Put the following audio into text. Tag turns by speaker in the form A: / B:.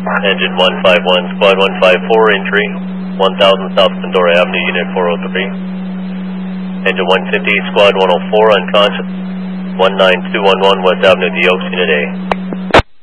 A: Engine 151, Squad 154, entry, 1000 South Pandora Avenue, Unit 403. Engine 150, Squad 104, unconscious, 19211 West Avenue, D Oaks, Unit A.